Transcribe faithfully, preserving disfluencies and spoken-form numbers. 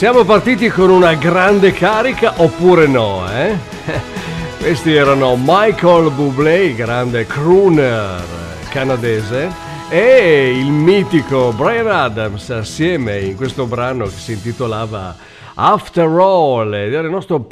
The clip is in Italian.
Siamo partiti con una grande carica oppure no, eh? Questi erano Michael Bublé, grande crooner canadese, e il mitico Bryan Adams assieme in questo brano che si intitolava After All, ed era il nostro